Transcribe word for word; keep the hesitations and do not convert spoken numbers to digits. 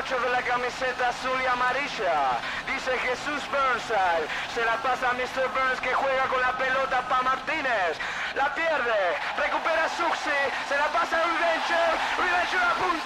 ocho de la camiseta azul y amarilla. Dice Jesús Burnside. Se la pasa a mister Burns que juega con la pelota para Martínez. La pierde. Recupera Suxi. Se la pasa a Reventure. Reventure apunta.